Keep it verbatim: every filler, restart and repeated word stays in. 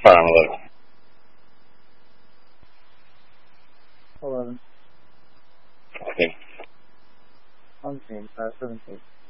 ฟังเลย Eleven. Okay. On the same side, seventeen.